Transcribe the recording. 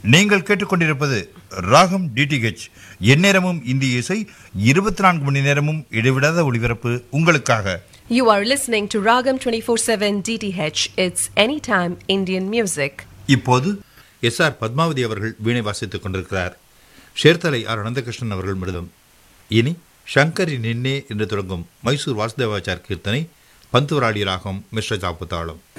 நீங்கள் கேட்டுக்கொண்டிருப்பது ராகம் டிடிஹெச். எந்நேரமும் இந்திய இசை, 24 மணி நேரமும் இடைவிடாத ஒளிபரப்பு உங்களுக்காக. You are listening to Ragam 24/7 DTH. It's anytime Indian music. இப்போது எஸ்ஆர் பத்மாவதி அவர்கள் வீணை வாசித்துக் கொண்டிருக்கிறார். ஷேர்தலை ஆர் அனந்தகிருஷ்ணன் அவர்கள் மிருதம். இனி ஷங்கரி நின்னே என்று தொடங்கும் மைசூர் வாசுதேவாச்சார் கீர்த்தனை, பந்துவராளி ராகம், மிஸ்ர ஜாப்பு தாளம்.